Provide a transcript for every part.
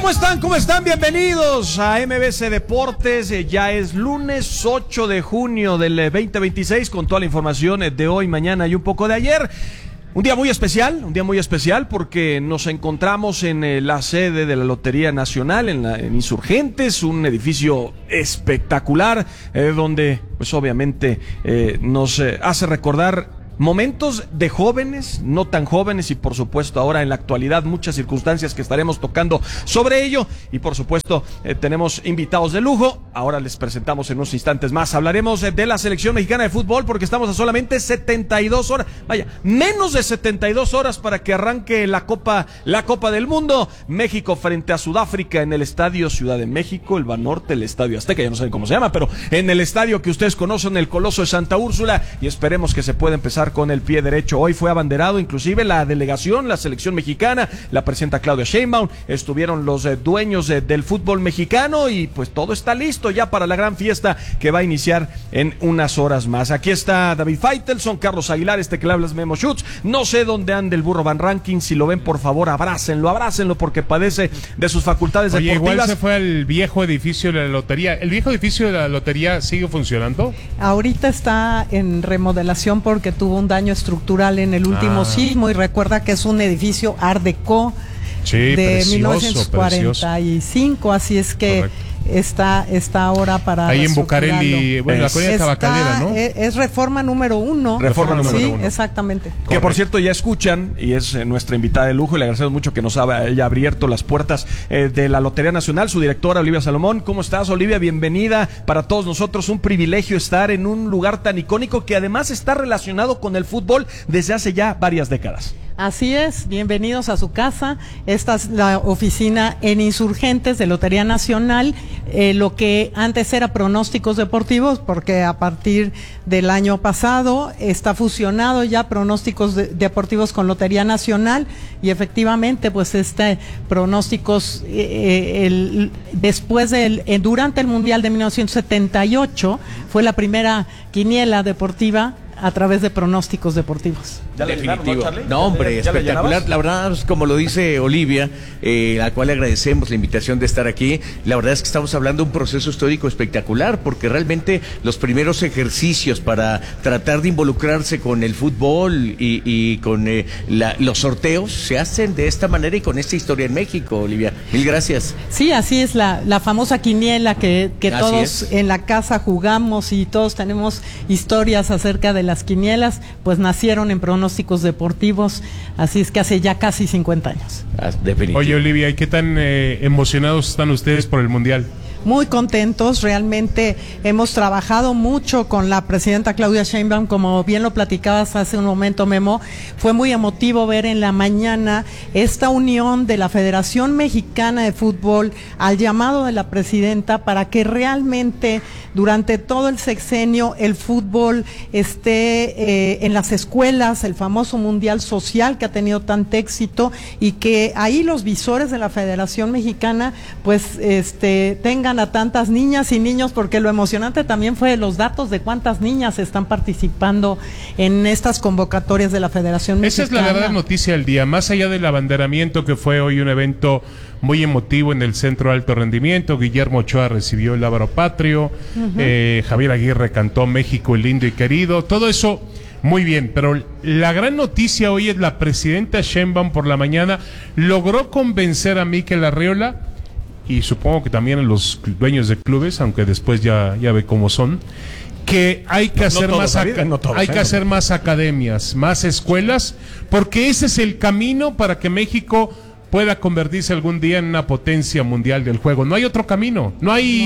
¿Cómo están? ¿Cómo están? Bienvenidos a MBC Deportes. Ya es lunes 8 de junio del 2026 con toda la información de hoy, mañana y un poco de ayer. Un día muy especial porque nos encontramos en la sede de la Lotería Nacional, en Insurgentes, un edificio espectacular donde pues obviamente nos hace recordar momentos de jóvenes, no tan jóvenes y por supuesto ahora en la actualidad muchas circunstancias que estaremos tocando sobre ello y por supuesto tenemos invitados de lujo. Ahora les presentamos en unos instantes más. Hablaremos de la selección mexicana de fútbol porque estamos a solamente 72 horas, menos de 72 horas para que arranque la Copa del Mundo. México frente a Sudáfrica en el Estadio Ciudad de México, el Banorte, el Estadio Azteca, ya no sé cómo se llama, pero en el estadio que ustedes conocen, el Coloso de Santa Úrsula, y esperemos que se pueda empezar con el pie derecho. Hoy fue abanderado inclusive la delegación, la selección mexicana, la presidenta Claudia Sheinbaum, estuvieron los dueños del fútbol mexicano y pues todo está listo ya para la gran fiesta que va a iniciar en unas horas más. Aquí está David Faitelson, Carlos Aguilar, que le hablas Memo Schutz. No sé dónde anda el burro Van Ranking, si lo ven por favor abrácenlo porque padece de sus facultades deportivas. Igual se fue al viejo edificio de la lotería. ¿El viejo edificio de la lotería sigue funcionando? Ahorita está en remodelación porque tuvo un daño estructural en el último sismo y recuerda que es un edificio Art Deco de precioso, 1945, precioso. Así es que está ahora para ahí en Bucareli, bueno, la colonia Tabacalera, ¿no? Es Reforma número 1. Reforma número 1. Sí, exactamente. Que correcto. Por cierto ya escuchan y es nuestra invitada de lujo y le agradecemos mucho que nos haya abierto las puertas de la Lotería Nacional, su directora Olivia Salomón. ¿Cómo estás, Olivia? Bienvenida. Para todos nosotros un privilegio estar en un lugar tan icónico que además está relacionado con el fútbol desde hace ya varias décadas. Así es, bienvenidos a su casa. Esta es la oficina en Insurgentes de Lotería Nacional, lo que antes era pronósticos deportivos, porque a partir del año pasado está fusionado ya pronósticos deportivos con Lotería Nacional y efectivamente pues pronósticos durante el Mundial de 1978 fue la primera quiniela deportiva a través de pronósticos deportivos. Definitivo. No, hombre, espectacular. La verdad, como lo dice Olivia, a la cual le agradecemos la invitación de estar aquí, la verdad es que estamos hablando de un proceso histórico espectacular, porque realmente los primeros ejercicios para tratar de involucrarse con el fútbol y con los sorteos se hacen de esta manera y con esta historia en México, Olivia. Mil gracias. Sí, así es la famosa quiniela que todos en la casa jugamos y todos tenemos historias acerca de las quinielas, pues nacieron en pronósticos deportivos, así es que hace ya casi 50 años. Definitivo. Oye, Olivia, ¿y qué tan emocionados están ustedes por el Mundial? Muy contentos, realmente hemos trabajado mucho con la presidenta Claudia Sheinbaum, como bien lo platicabas hace un momento, Memo. Fue muy emotivo ver en la mañana esta unión de la Federación Mexicana de Fútbol al llamado de la presidenta para que realmente durante todo el sexenio el fútbol esté en las escuelas, el famoso Mundial Social que ha tenido tanto éxito, y que ahí los visores de la Federación Mexicana pues tengan a tantas niñas y niños, porque lo emocionante también fue los datos de cuántas niñas están participando en estas convocatorias de la Federación Mexicana. Esa es la verdadera noticia del día, más allá del abanderamiento que fue hoy un evento muy emotivo en el Centro de Alto Rendimiento. Guillermo Ochoa recibió el lábaro patrio, Javier Aguirre cantó México el lindo y querido, todo eso muy bien, pero la gran noticia hoy es la presidenta Sheinbaum por la mañana logró convencer a Mikel Arriola y supongo que también a los dueños de clubes, aunque después ya ve cómo son, que hay que hacer más academias, más escuelas, porque ese es el camino para que México pueda convertirse algún día en una potencia mundial del juego. No hay otro camino, no hay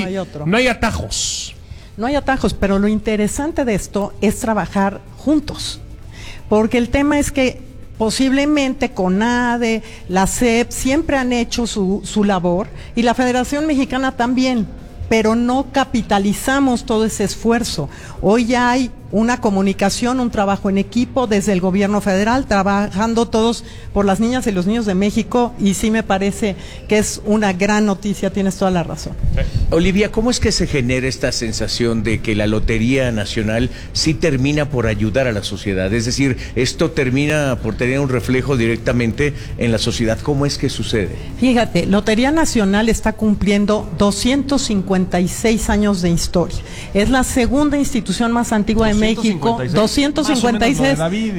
atajos. No hay atajos, pero lo interesante de esto es trabajar juntos, porque el tema es que posiblemente CONADE, la SEP, siempre han hecho su labor, y la Federación Mexicana también, pero no capitalizamos todo ese esfuerzo. Hoy ya hay una comunicación, un trabajo en equipo desde el gobierno federal, trabajando todos por las niñas y los niños de México, y sí me parece que es una gran noticia, tienes toda la razón. Olivia, ¿cómo es que se genera esta sensación de que la Lotería Nacional sí termina por ayudar a la sociedad? Es decir, esto termina por tener un reflejo directamente en la sociedad. ¿Cómo es que sucede? Fíjate, Lotería Nacional está cumpliendo 256 años de historia. Es la segunda institución más antigua de México. 256.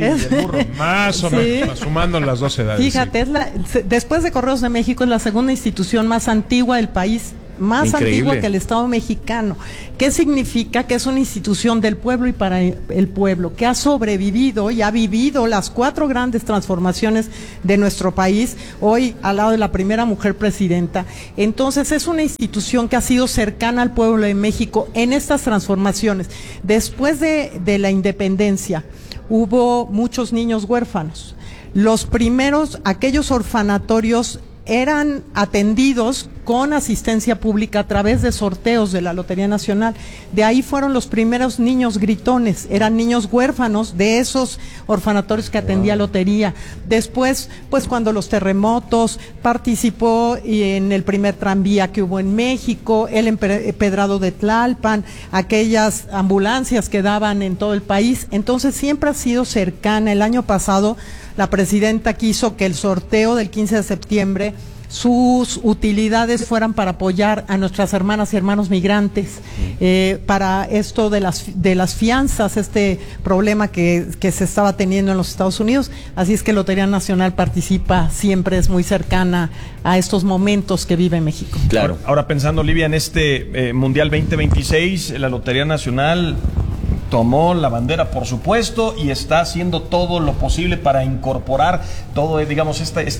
Más o menos, sumando las dos edades. Fíjate, sí. Después de Correos de México es la segunda institución más antigua del país, más Increíble. antigua que el Estado mexicano. ¿Qué significa? Que es una institución del pueblo y para el pueblo, que ha sobrevivido y ha vivido las 4 grandes transformaciones de nuestro país, hoy al lado de la primera mujer presidenta. Entonces es una institución que ha sido cercana al pueblo de México en estas transformaciones. Después de la independencia hubo muchos niños huérfanos. Los primeros, aquellos orfanatorios, eran atendidos con asistencia pública a través de sorteos de la Lotería Nacional. De ahí fueron los primeros niños gritones, eran niños huérfanos de esos orfanatorios que atendía Lotería. Después, pues cuando los terremotos, participó en el primer tranvía que hubo en México, el empedrado de Tlalpan, aquellas ambulancias que daban en todo el país. Entonces siempre ha sido cercana. El año pasado la presidenta quiso que el sorteo del 15 de septiembre, sus utilidades fueran para apoyar a nuestras hermanas y hermanos migrantes, para esto de las fianzas, este problema que se estaba teniendo en los Estados Unidos. Así es que Lotería Nacional participa, siempre es muy cercana a estos momentos que vive México. Claro. Ahora pensando, Olivia, en este Mundial 2026, la Lotería Nacional tomó la bandera, por supuesto, y está haciendo todo lo posible para incorporar todo, digamos,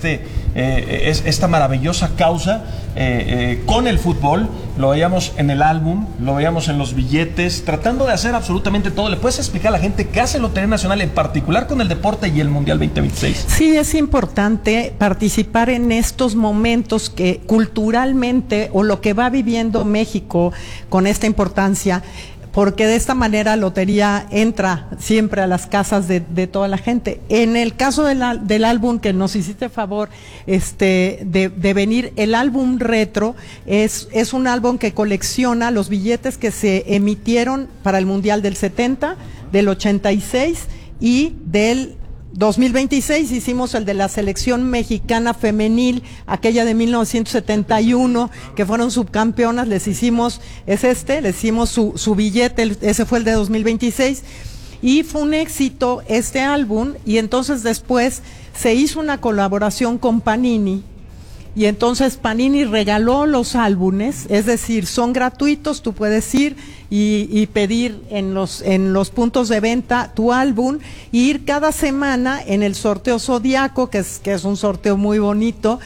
esta maravillosa causa con el fútbol. Lo veíamos en el álbum, lo veíamos en los billetes, tratando de hacer absolutamente todo. ¿Le puedes explicar a la gente qué hace Lotería Nacional, en particular con el deporte y el Mundial 2026? Sí, es importante participar en estos momentos que culturalmente, o lo que va viviendo México con esta importancia, porque de esta manera Lotería entra siempre a las casas de toda la gente. En el caso del álbum que nos hiciste favor de venir, el álbum retro es un álbum que colecciona los billetes que se emitieron para el Mundial del 70, del 86 y del 2026. Hicimos el de la selección mexicana femenil, aquella de 1971, que fueron subcampeonas. Les hicimos su billete, ese fue el de 2026, y fue un éxito este álbum. Y entonces después se hizo una colaboración con Panini, y entonces Panini regaló los álbumes, es decir, son gratuitos, tú puedes ir y pedir en los puntos de venta tu álbum, e ir cada semana en el sorteo Zodiaco, que es un sorteo muy bonito.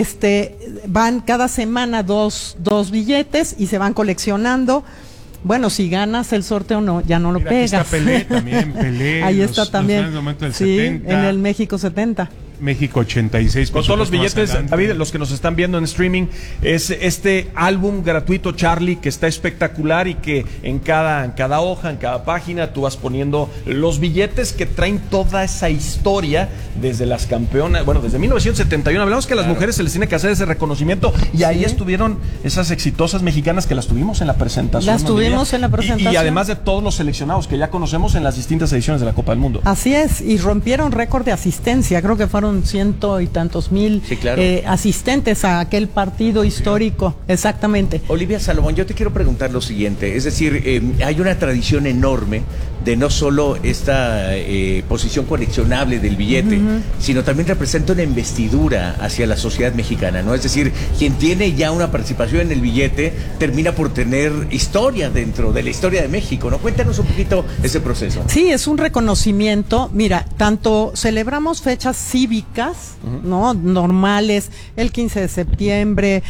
Van cada semana dos billetes y se van coleccionando. Bueno, si ganas el sorteo, no, ya no lo pegas. Aquí está Pelé también, Pelé. Ahí está también. En el momento del sí, 70. en el México 70. México 86. Con todos los billetes, David, los que nos están viendo en streaming, es este álbum gratuito, Charlie, que está espectacular, y que en cada hoja, en cada página, tú vas poniendo los billetes que traen toda esa historia desde las campeonas, bueno, desde 1971. Hablamos que a las mujeres se les tiene que hacer ese reconocimiento, y ahí estuvieron esas exitosas mexicanas que las tuvimos en la presentación. Las tuvimos en la presentación. Y además de todos los seleccionados que ya conocemos en las distintas ediciones de la Copa del Mundo. Así es, y rompieron récord de asistencia, creo que fueron ciento y tantos mil asistentes a aquel partido histórico. Exactamente. Olivia Salomón, yo te quiero preguntar lo siguiente, es decir, hay una tradición enorme de no solo esta posición coleccionable del billete, sino también representa una investidura hacia la sociedad mexicana, ¿no? Es decir, quien tiene ya una participación en el billete termina por tener historia dentro de la historia de México, ¿no? Cuéntanos un poquito ese proceso. Sí, es un reconocimiento. Mira, tanto celebramos fechas cívicas, ¿no?, normales, el 15 de septiembre,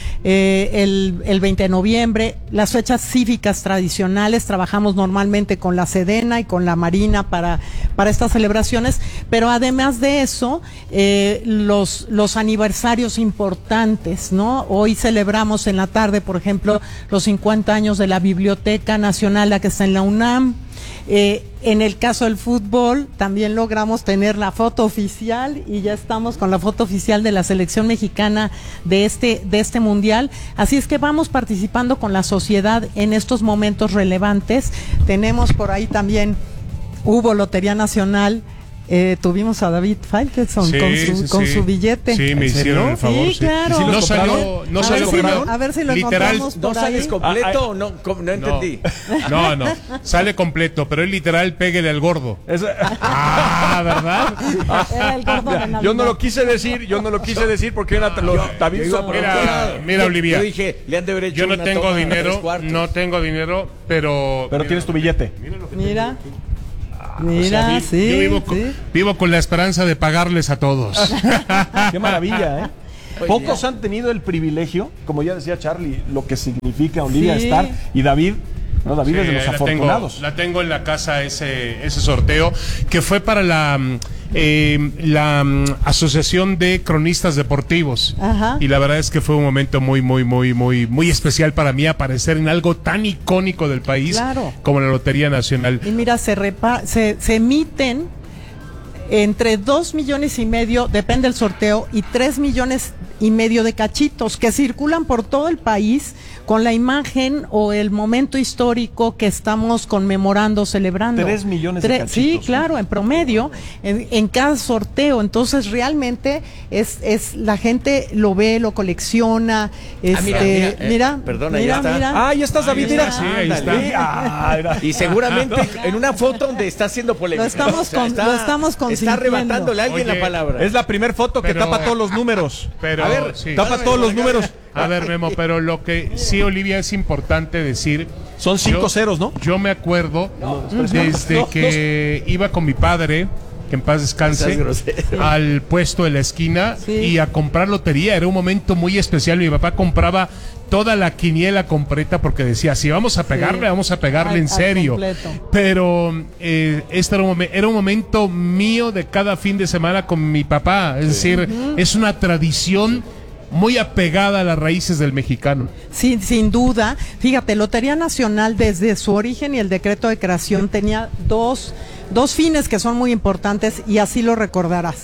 el 20 de noviembre, las fechas cívicas tradicionales. Trabajamos normalmente con la Sedena y con la Marina para estas celebraciones, pero además de eso, los aniversarios importantes, ¿no? Hoy celebramos en la tarde, por ejemplo, los 50 años de la Biblioteca Nacional, la que está en la UNAM. En el caso del fútbol, también logramos tener la foto oficial y ya estamos con la foto oficial de la selección mexicana de este mundial. Así es que vamos participando con la sociedad en estos momentos relevantes. Tenemos por ahí también, hubo Lotería Nacional. Tuvimos a David Faitelson con su billete. Sí, me hicieron el favor. Sí, claro. ¿Sí No salió, a ver si lo literal, encontramos ¿No por sales ahí. completo o no? No entendí. No, sale completo, pero es literal, péguele al gordo. ¿Verdad? Era el gordo de Navidad. Yo no lo quise decir porque David hizo Mira, Olivia. Yo dije, le han de haber hecho Yo no una tengo toma dinero, 3/4. no tengo dinero, pero tienes tu billete. Mira. O sea, Sí, yo sí. vivo con la esperanza de pagarles a todos. Qué maravilla, ¿eh? Oye, Pocos ya. han tenido el privilegio, como ya decía Charlie, lo que significa Olivia Sí. estar, y David, David es de los la afortunados. la tengo en la casa ese sorteo que fue para la Asociación de Cronistas Deportivos. Ajá. Y la verdad es que fue un momento muy especial para mí aparecer en algo tan icónico del país Claro. como la Lotería Nacional. Y mira, se emiten entre 2,5 millones, depende del sorteo, y 3,5 millones de cachitos que circulan por todo el país con la imagen o el momento histórico que estamos conmemorando, celebrando. 3 millones de cachitos. Sí, claro, en promedio, en cada sorteo. Entonces, realmente es la gente lo ve, lo colecciona. Mira, perdona, ahí está. Ah, ya estás, David, mira. Sí, ahí está. Mira. Y seguramente en una foto donde está haciendo polémica. Lo estamos Está consintiendo. arrebatándole a alguien Oye, la palabra. Es la primer foto que Pero- tapa todos los números. Pero, A ver, sí. Tapa todos los números. A ver, Memo, pero lo que sí, Olivia, es importante decir. Son 5 yo- ceros, ¿no? Yo me acuerdo desde que iba con mi padre, que en paz descanse, Seas grosero. al puesto de la esquina Sí. y a comprar lotería. Era un momento muy especial. Mi papá compraba toda la quiniela completa porque decía, si vamos a pegarle, vamos a pegarle en Al serio. completo. Pero este era un momento mío de cada fin de semana con mi papá. Es decir, es una tradición muy apegada a las raíces del mexicano. Sí, sin duda. Fíjate, Lotería Nacional desde su origen y el decreto de creación tenía dos fines que son muy importantes y así lo recordarás.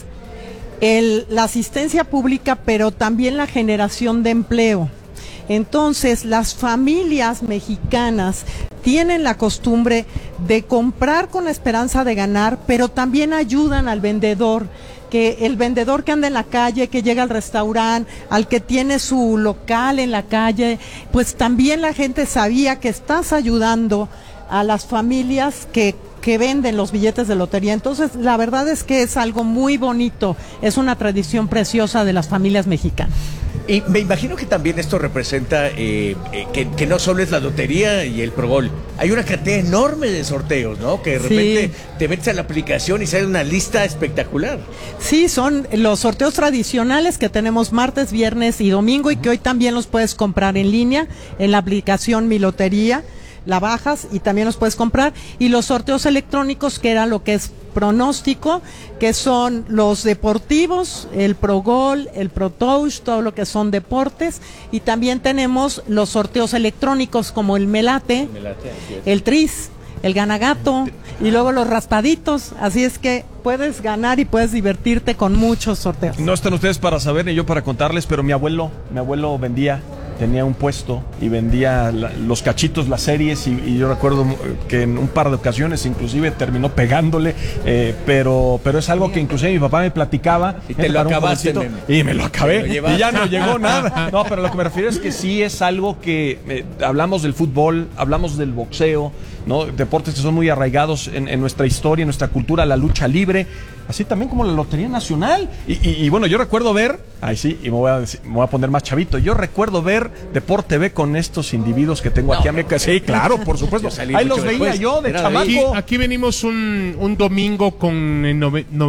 La asistencia pública, pero también la generación de empleo. Entonces, las familias mexicanas tienen la costumbre de comprar con la esperanza de ganar, pero también ayudan al vendedor, que el vendedor que anda en la calle, que llega al restaurante, al que tiene su local en la calle, pues también la gente sabía que estás ayudando a las familias que venden los billetes de lotería. Entonces, la verdad es que es algo muy bonito, es una tradición preciosa de las familias mexicanas. Y me imagino que también esto representa que no solo es la lotería y el Progol. Hay una cantidad enorme de sorteos, ¿no? Que de repente te metes a la aplicación y sale una lista espectacular. Sí, son los sorteos tradicionales que tenemos martes, viernes y domingo y que hoy también los puedes comprar en línea en la aplicación Mi Lotería. La bajas y también los puedes comprar. Y los sorteos electrónicos, que era lo que es pronóstico, que son los deportivos, el Progol, el ProTouch, todo lo que son deportes. Y también tenemos los sorteos electrónicos como el Melate, el Tris, el Ganagato y luego los raspaditos. Así es que puedes ganar y puedes divertirte con muchos sorteos. No están ustedes para saber ni yo para contarles, pero mi abuelo vendía, tenía un puesto y vendía los cachitos, las series, y yo recuerdo que en un par de ocasiones inclusive terminó pegándole, pero es algo que inclusive mi papá me platicaba. Y te lo para un acabaste, jovencito, nene. y me lo acabé, Te lo llevaste. y ya no llegó nada. No, pero lo que me refiero es que sí es algo que hablamos del fútbol, hablamos del boxeo, ¿no? Deportes que son muy arraigados en nuestra historia, en nuestra cultura, la lucha libre, así también como la Lotería Nacional. Y bueno, yo recuerdo ver, me voy a poner más chavito, yo recuerdo ver Deporte TV con estos individuos que tengo aquí a mi casa. Sí, claro, por supuesto. Yo salí Ahí mucho los veía después. yo de Era de chamaco. Aquí venimos un domingo con el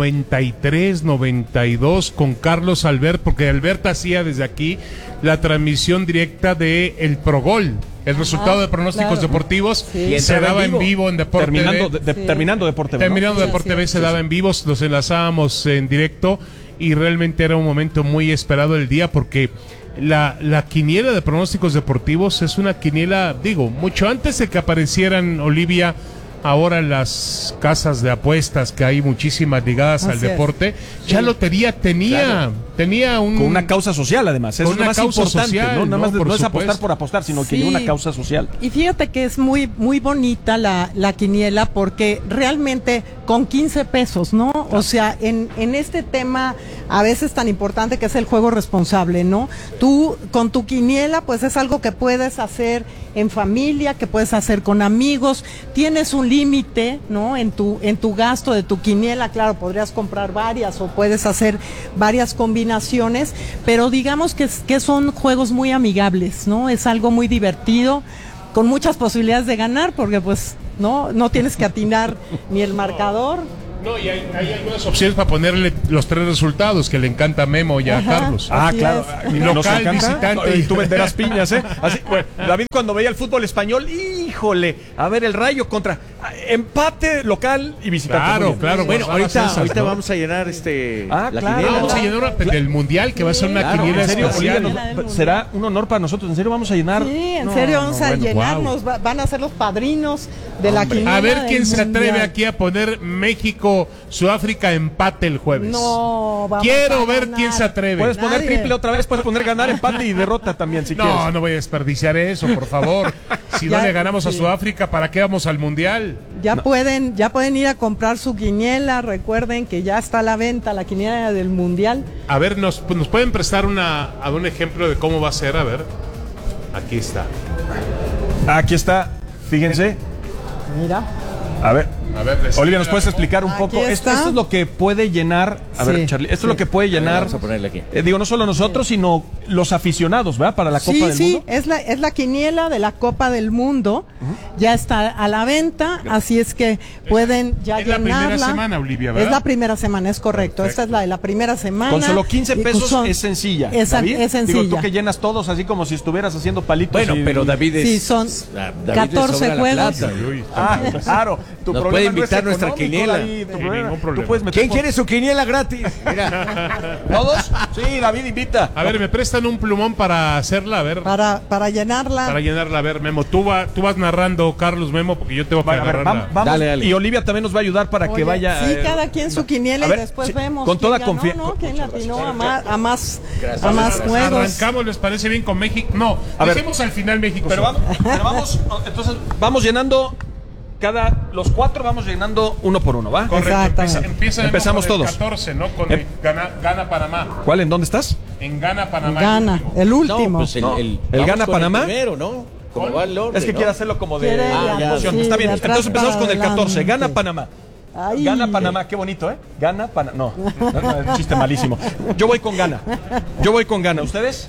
93, 92 con Carlos Albert, porque Albert hacía desde aquí la transmisión directa de el Progol. El resultado de pronósticos claro. deportivos Sí. se daba en vivo en Deporte Terminando, TV. terminando Deporte TV, ¿no? Terminando Sí, Deporte sí, TV se daba en vivo, los enlazábamos en directo y realmente era un momento muy esperado del día porque la quiniela de pronósticos deportivos es una quiniela, digo, mucho antes de que aparecieran, Olivia, ahora las casas de apuestas, que hay muchísimas ligadas al Así es. deporte, ya Lotería tenía un... Con una causa social, además. Eso Con es lo una más causa importante, social, ¿no? Nada más ¿no? Por no es apostar supuesto. por apostar, sino que Sí. lleva una causa social. Y fíjate que es muy bonita la quiniela porque realmente con 15 pesos, ¿no? O sea, en este tema a veces tan importante que es el juego responsable, ¿no? Tú con tu quiniela pues es algo que puedes hacer en familia, que puedes hacer con amigos, tienes un límite, ¿no? En tu gasto de tu quiniela, claro, podrías comprar varias o puedes hacer varias combinaciones, pero digamos que son juegos muy amigables, ¿no? Es algo muy divertido, con muchas posibilidades de ganar, porque pues no tienes que atinar ni el marcador. No, y hay algunas opciones para ponerle los 3 resultados que le encanta a Memo y a Ajá. Carlos. Así Claro. es. ¿Nos Local, encanta? visitante. Y tú venderás piñas, ¿eh? Así, bueno, David, cuando veía el fútbol español, híjole, a ver, el Rayo contra empate local y visitante. Claro, Muy bien. claro. Bueno, pues, ahorita ¿no? vamos a llenar Ah, la claro. quiniela. Vamos a llenar una del Mundial, que va a ser una Claro, quiniela ¿En serio, especial. Olivia, será un honor para nosotros? ¿En serio vamos a llenar? Sí, en No, serio, vamos a bueno. llenarnos, van a ser los padrinos de la quiniela. A ver quién del se atreve Mundial. aquí a poner México-Sudáfrica empate el jueves. No, vamos Quiero a ver ganar. quién se atreve. Puedes poner Nadie. triple otra vez, puedes poner ganar, empate y derrota también, si quieres. No voy a desperdiciar eso, por favor. Si no Ya, le ganamos a sí. Sudáfrica, ¿para qué vamos al Mundial? Ya pueden ir a comprar su quiniela. Recuerden que ya está a la venta la quiniela del Mundial. A ver, ¿nos pueden prestar un ejemplo de cómo va a ser? A ver. Aquí está. Aquí está, fíjense. Mira. A ver, A ver, Olivia, ¿nos puedes explicar un Aquí poco? Esto está. es lo que puede llenar. A Sí, ver, Charlie, esto es sí. lo que puede llenar. Vamos a ponerle aquí. Digo, no solo nosotros, sino los aficionados, ¿verdad? Para la Copa del Sí, Mundo. es la quiniela de la Copa del Mundo. Ya está a la venta, así es que pueden ya es la llenarla. primera semana, Olivia, ¿verdad? Es la primera semana, es correcto. Perfecto. Esta es la de la primera semana. Con solo 15 Y pesos son- es sencilla. Es, David, es sencilla. Digo, tú que llenas todos así como si estuvieras haciendo palitos. Bueno, pero David es... Sí, son a David le 14 sobra la juegos. plata. Ah, claro. Tu Nos problema puede no es invitar nuestra económico, quiniela. David, tu Sin problema- ningún problema. Tú puedes meter ¿Quién quiere su quiniela gratis? Mira. ¿Todos? Sí, David invita. A ver, ¿me prestan un plumón para hacerla? A ver. Para llenarla. Para llenarla. A ver, Memo, tú vas narrando, Carlos, Memo, porque yo tengo que Bueno, a ver, agarrarla. vamos. Dale, dale. Y Olivia también nos va a ayudar para que Oye, vaya. Sí, cada quien su quiniela a y ver, después sí, vemos. con quién toda ganó, confianza. ¿no? ¿Quién latinó a más Gracias. juegos? Arrancamos, ¿les parece bien con México? No, A ver. dejemos al final México. Pero vamos, entonces vamos llenando los 4 vamos llenando uno por uno, ¿va? Correcto, Exactamente. Empezamos con el todos. 14, ¿no? Con Em- el Gana Panamá. ¿Cuál? ¿En dónde estás? En Gana Panamá. Gana, el último. No, pues No, el vamos gana con Panamá. Primero, ¿no? Como va el orden, Es que ¿no? quiere hacerlo como de Quiere emoción. sí, Está bien. de atrás Entonces empezamos para con el 14. Gana adelante. Panamá. Ay. Gana Panamá, qué bonito, ¿eh? Gana Panamá. No, chiste malísimo. Yo voy con Gana. ¿Ustedes?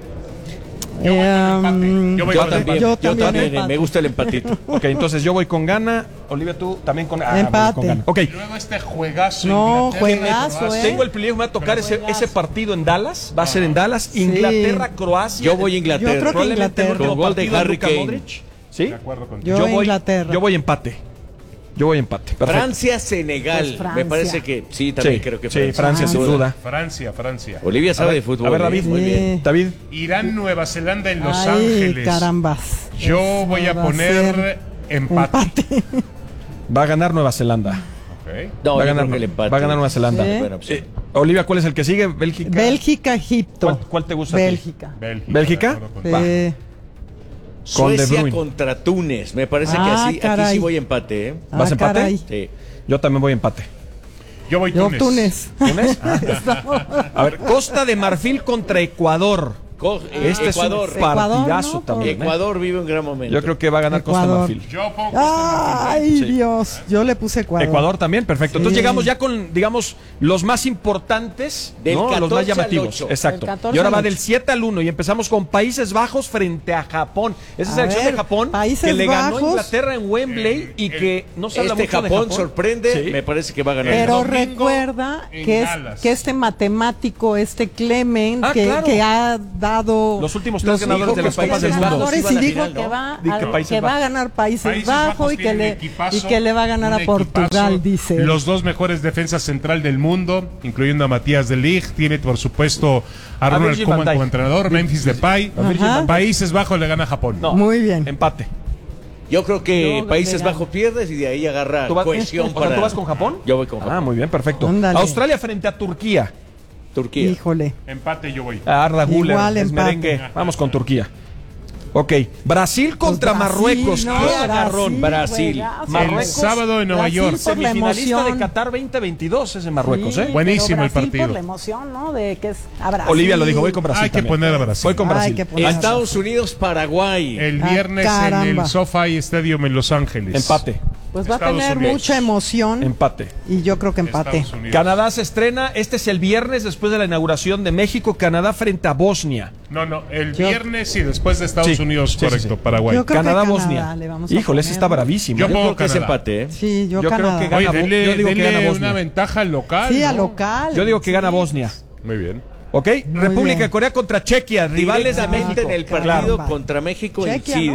Yo voy Yo con también, Yo yo también también, empate. me gusta el empatito. Ok, entonces yo voy con Gana. Olivia, tú también con voy Empate. con Gana. Ok. Y luego este juegazo. No, Inglaterra, juegazo, Croacia. Tengo el privilegio, me va a tocar ese partido en Dallas. Va a ser en Dallas. Inglaterra, Croacia. Yo voy a Inglaterra. Yo creo que Probablemente el Inglaterra. último Con gol de partido Harry Luka Kane. Modric. ¿Sí? De acuerdo contigo. Yo Inglaterra. Yo voy empate. Perfecto. Francia-Senegal. Pues Francia. Me parece que sí, también Sí, creo que sí, Francia, sin duda. Francia. Olivia sabe ver, de fútbol. a ver, David. Muy bien. Sí. David. Irán, Nueva Zelanda en Los Ay, Ángeles. carambas. Yo Eso voy a va poner ser empate. Va a ganar Nueva Zelanda. Ok. No, va, a yo ganar, creo que el empate. va a ganar Nueva Zelanda. Sí. Buena opción. Olivia, ¿cuál es el que sigue? Bélgica. Bélgica, Egipto. ¿Cuál te gusta a ti? Bélgica. ¿Bélgica? de acuerdo contigo. Sí. Con De Suecia Bruyne. contra Túnez. Me parece que Ah, aquí caray. sí voy empate, ¿eh? ¿Vas empate? Caray. Sí. Yo también voy empate. Yo voy Yo Túnez. Túnez. ¿Túnez? A ver, Costa de Marfil contra Ecuador. Este Ecuador. es un partidazo ¿no? también. Ecuador vive un gran momento. Yo creo que va a ganar Costa de Ecuador. Marfil. Yo pongo Costa de Ay, Sí. Dios. Yo le puse Ecuador. Ecuador también, perfecto. Sí. Entonces llegamos ya con, digamos, los más importantes, Del ¿no? Los 14 más al llamativos. 8. Exacto. Del 14 Y ahora al va 8. del 7 al 1 y empezamos con Países Bajos frente a Japón. Esa A selección ver, de Japón Países que le ganó a Bajos. Inglaterra en Wembley y que no se habla Este mucho de Japón Japón. sorprende. Sí. Me parece que va a ganar. Pero El domingo recuerda en que Dallas. que este matemático, este Clement, Ah, claro. que ha dado Los últimos 3 ganadores de las Países Copas del Bajos Mundo. ganadores iban y a dijo final, ¿no? que va Di que Países que va a Bajos. ganar Países Países Bajos y tiene que un le equipazo, y que le va a ganar un a Portugal, equipazo. dice. Los dos mejores defensas central del mundo, incluyendo a Matías de Ligt, tiene por supuesto a Ronald Virgil Koeman van Dijk. como entrenador, Memphis Depay. Virgil van Dijk. Países Bajos le gana a Japón. No, Muy bien. Empate. Yo creo que Yo Países le gano. Bajos pierdes y de ahí agarra cohesión o sea, para... ¿tú vas con Japón? Yo voy con Japón. Ah, muy bien, perfecto. Ándale. Australia frente a Turquía. Turquía. Híjole. Empate yo voy. Arda Güler, Igual es empate. merengue. Vamos con Turquía. Ok, Brasil contra Pues Brasil, Marruecos. no, ¡Qué agarrón! Brasil. juegazo. Marruecos, El sábado en Nueva Brasil York. por la Semifinalista emoción. de Qatar 2022 ese Marruecos, Sí, ¿eh? Buenísimo pero el Brasil partido. por la emoción, ¿no? De que es a Brasil. Olivia lo dijo, voy con Brasil. Hay que también. poner a Brasil. Voy con Hay Brasil. que poner- Estados Unidos, Paraguay. El Ah, viernes en caramba. el SoFi Stadium en Los Ángeles. Empate, Pues va a Estados tener Unidos. mucha emoción empate. y yo creo que empate. Estados Unidos. Canadá se estrena, este es el viernes después de la inauguración de México, Canadá frente a Bosnia. No, el Yo- viernes y después de Estados Sí, Unidos, sí, sí, correcto, sí. Paraguay. Yo creo que Canadá-Bosnia. Canadá le vamos a Híjole, ese poner. está bravísimo. Yo Yo pongo creo que es Canadá. empate, ¿eh? Sí, yo Yo creo Canadá. que Oye, gana- denle, yo digo que denle gana Bosnia. una ventaja local. Sí, a ¿no? local. Yo digo que gana Bosnia. Muy bien. ¿Ok? República bien. de Corea contra Chequia, rivales de Directamente México. en el partido Caramba. contra México Chequia, incide. ¿no?